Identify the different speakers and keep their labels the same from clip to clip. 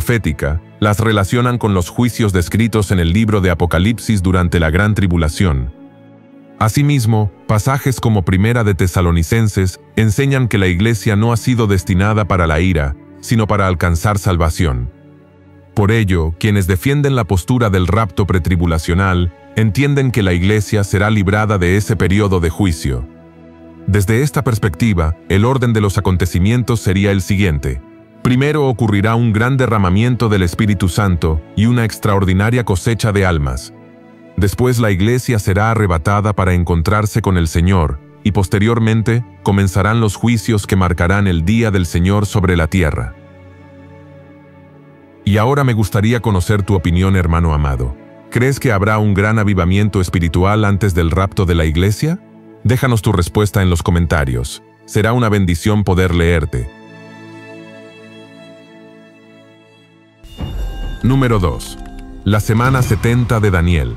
Speaker 1: profética, las relacionan con los juicios descritos en el libro de Apocalipsis durante la Gran Tribulación. Asimismo, pasajes como Primera de Tesalonicenses enseñan que la Iglesia no ha sido destinada para la ira, sino para alcanzar salvación. Por ello, quienes defienden la postura del rapto pretribulacional entienden que la Iglesia será librada de ese periodo de juicio. Desde esta perspectiva, el orden de los acontecimientos sería el siguiente. Primero ocurrirá un gran derramamiento del Espíritu Santo y una extraordinaria cosecha de almas. Después la Iglesia será arrebatada para encontrarse con el Señor, y posteriormente comenzarán los juicios que marcarán el día del Señor sobre la tierra. Y ahora me gustaría conocer tu opinión, hermano amado. ¿Crees que habrá un gran avivamiento espiritual antes del rapto de la Iglesia? Déjanos tu respuesta en los comentarios. Será una bendición poder leerte. Número 2. La semana 70 de Daniel.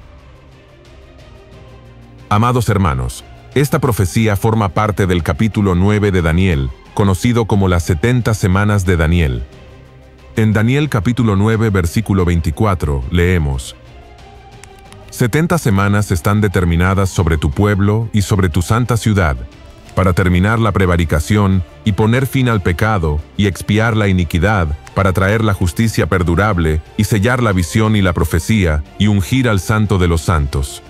Speaker 1: Amados hermanos, esta profecía forma parte del capítulo 9 de Daniel, conocido como las 70 semanas de Daniel. En Daniel capítulo 9, versículo 24, leemos: 70 semanas están determinadas sobre tu pueblo y sobre tu santa ciudad, para terminar la prevaricación y poner fin al pecado y expiar la iniquidad, para traer la justicia perdurable y sellar la visión y la profecía y ungir al Santo de los santos.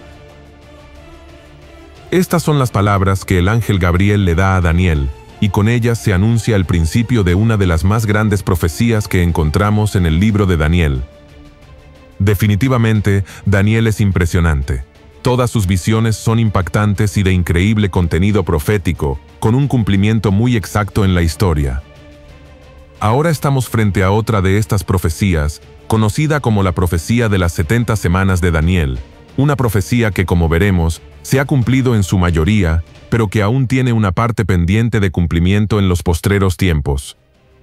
Speaker 1: Estas son las palabras que el ángel Gabriel le da a Daniel, y con ellas se anuncia el principio de una de las más grandes profecías que encontramos en el libro de Daniel. Definitivamente, Daniel es impresionante. Todas sus visiones son impactantes y de increíble contenido profético, con un cumplimiento muy exacto en la historia. Ahora estamos frente a otra de estas profecías, conocida como la profecía de las 70 semanas de Daniel, una profecía que, como veremos, se ha cumplido en su mayoría, pero que aún tiene una parte pendiente de cumplimiento en los postreros tiempos.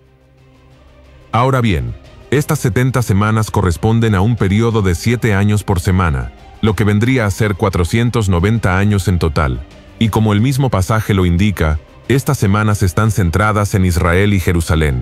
Speaker 1: Ahora bien, estas 70 semanas corresponden a un periodo de 7 años por semana, lo que vendría a ser 490 años en total. Y como el mismo pasaje lo indica, estas semanas están centradas en Israel y Jerusalén.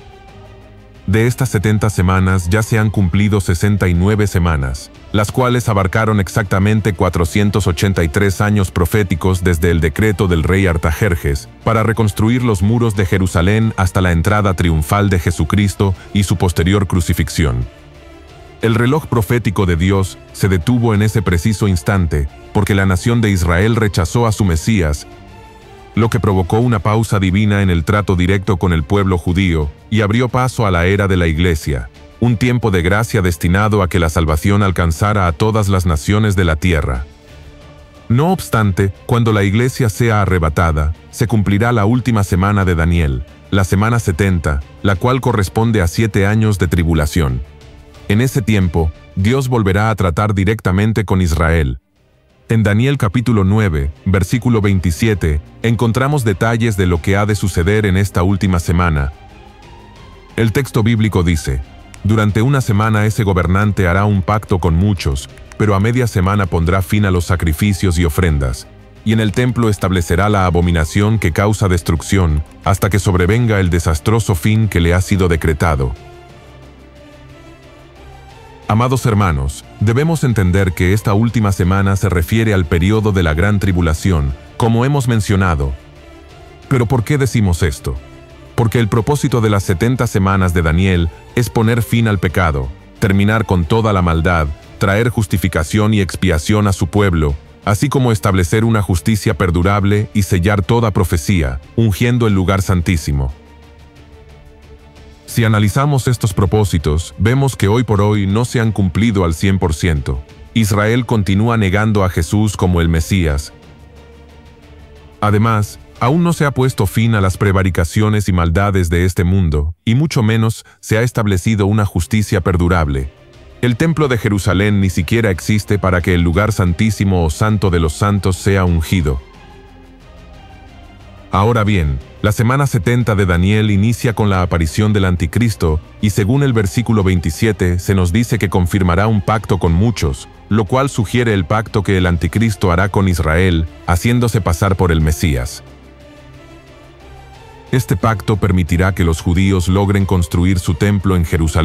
Speaker 1: De estas 70 semanas ya se han cumplido 69 semanas, las cuales abarcaron exactamente 483 años proféticos desde el decreto del rey Artajerjes para reconstruir los muros de Jerusalén hasta la entrada triunfal de Jesucristo y su posterior crucifixión. El reloj profético de Dios se detuvo en ese preciso instante porque la nación de Israel rechazó a su Mesías, lo que provocó una pausa divina en el trato directo con el pueblo judío y abrió paso a la era de la Iglesia, un tiempo de gracia destinado a que la salvación alcanzara a todas las naciones de la tierra. No obstante, cuando la Iglesia sea arrebatada, se cumplirá la última semana de Daniel, la semana 70, la cual corresponde a 7 años de tribulación. En ese tiempo, Dios volverá a tratar directamente con Israel. En Daniel capítulo 9, versículo 27, encontramos detalles de lo que ha de suceder en esta última semana. El texto bíblico dice: durante una semana ese gobernante hará un pacto con muchos, pero a media semana pondrá fin a los sacrificios y ofrendas, y en el templo establecerá la abominación que causa destrucción, hasta que sobrevenga el desastroso fin que le ha sido decretado. Amados hermanos, debemos entender que esta última semana se refiere al periodo de la Gran Tribulación, como hemos mencionado. ¿Pero por qué decimos esto? Porque el propósito de las 70 semanas de Daniel es poner fin al pecado, terminar con toda la maldad, traer justificación y expiación a su pueblo, así como establecer una justicia perdurable y sellar toda profecía, ungiendo el lugar santísimo. Si analizamos estos propósitos, vemos que hoy por hoy no se han cumplido al 100%. Israel continúa negando a Jesús como el Mesías. Además, aún no se ha puesto fin a las prevaricaciones y maldades de este mundo, y mucho menos se ha establecido una justicia perdurable. El templo de Jerusalén ni siquiera existe para que el lugar santísimo o santo de los santos sea ungido. Ahora bien, la semana 70 de Daniel inicia con la aparición del Anticristo, y según el versículo 27 se nos dice que confirmará un pacto con muchos, lo cual sugiere el pacto que el Anticristo hará con Israel, haciéndose pasar por el Mesías. Este pacto permitirá que los judíos logren construir su templo en Jerusalén